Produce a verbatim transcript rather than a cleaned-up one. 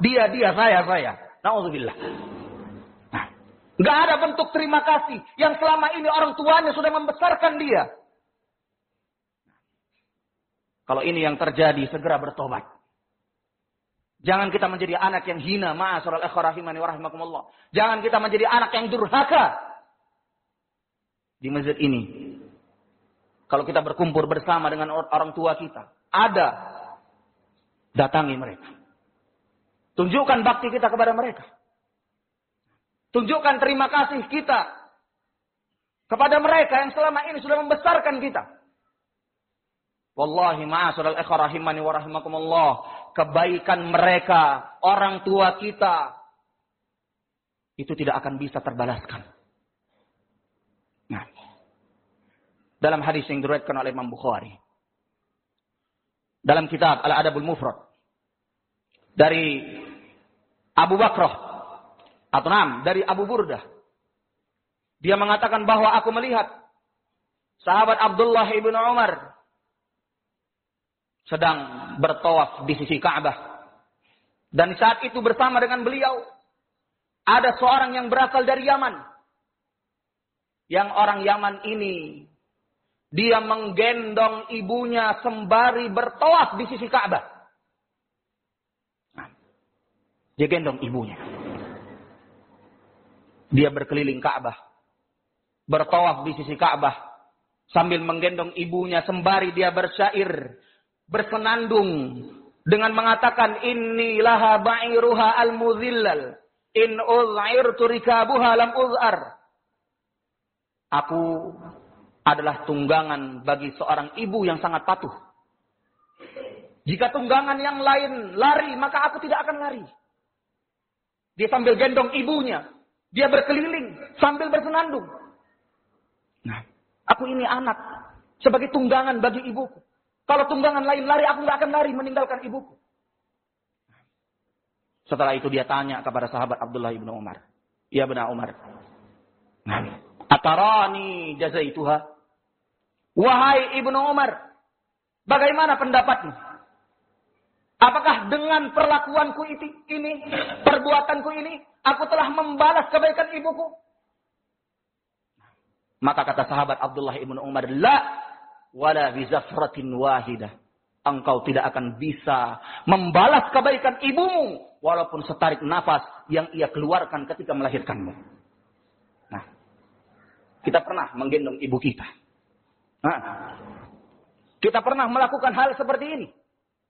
Dia, dia, saya, saya. Na'udzubillah. Nah, nggak ada bentuk terima kasih yang selama ini orang tuanya sudah membesarkan dia. Kalau ini yang terjadi, segera bertobat. Jangan kita menjadi anak yang hina. Ma'asyiral ikhwah rahimani wa rahimakumullah. Jangan kita menjadi anak yang durhaka. Di masjid ini, kalau kita berkumpul bersama dengan orang tua kita, ada, datangi mereka. Tunjukkan bakti kita kepada mereka. Tunjukkan terima kasih kita kepada mereka yang selama ini sudah membesarkan kita. Wallahi ma'asyiral ikhwah rahimani wa rahimakumullah, kebaikan mereka, orang tua kita, itu tidak akan bisa terbalaskan. Nah, dalam hadis yang diriwayatkan oleh Imam Bukhari, dalam kitab Al-Adabul Mufrad, dari Abu Bakrah, atau nam, dari Abu Burdah, dia mengatakan bahwa aku melihat sahabat Abdullah ibn Umar sedang bertawaf di sisi Ka'bah. Dan saat itu bersama dengan beliau ada seorang yang berasal dari Yaman. Yang orang Yaman ini, dia menggendong ibunya sembari bertawaf di sisi Ka'bah. Nah, dia gendong ibunya. Dia berkeliling Ka'bah, bertawaf di sisi Ka'bah, sambil menggendong ibunya sembari dia bersyair, bersenandung dengan mengatakan, inni laha ba'iruha al-muzillal, in uz'irtu rikabuha lam uz'ar. Aku adalah tunggangan bagi seorang ibu yang sangat patuh. Jika tunggangan yang lain lari, maka aku tidak akan lari. Dia sambil gendong ibunya. Dia berkeliling sambil bersenandung. Nah, aku ini anak sebagai tunggangan bagi ibuku. Kalau tunggangan lain lari, aku tidak akan lari meninggalkan ibuku. Setelah itu dia tanya kepada sahabat Abdullah ibn Umar. Ya benar Umar. Nah, atarani jazaituha. Wahai ibnu Umar, bagaimana pendapatmu? Apakah dengan perlakuanku ini, perbuatanku ini, aku telah membalas kebaikan ibuku? Maka kata sahabat Abdullah ibn Umar, la wala bizafratin wahidah. Engkau tidak akan bisa membalas kebaikan ibumu walaupun setarik nafas yang ia keluarkan ketika melahirkanmu. Nah, kita pernah menggendong ibu kita. Nah, kita pernah melakukan hal seperti ini.